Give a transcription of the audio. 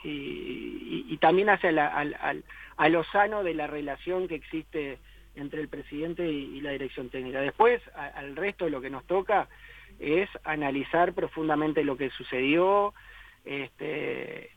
y también hacia a lo sano de la relación que existe entre el presidente y la dirección técnica. Después, al resto de lo que nos toca es analizar profundamente lo que sucedió,